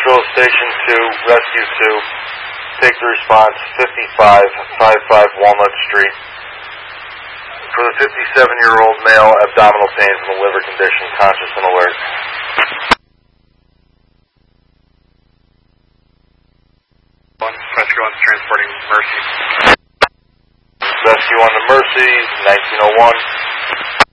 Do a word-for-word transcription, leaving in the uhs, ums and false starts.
Nashville Station two, Rescue two. Take the response, fifty-five fifty-five Walnut Street. For the fifty-seven-year-old male, abdominal pains and a liver condition, conscious and alert. Rescue one's transporting Mercy. Rescue on the Mercy, nineteen oh one.